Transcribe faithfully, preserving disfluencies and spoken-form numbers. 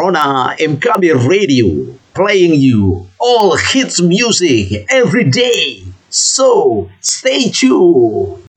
Corona Mkambi Radio, playing you all hits music every day. So stay tuned.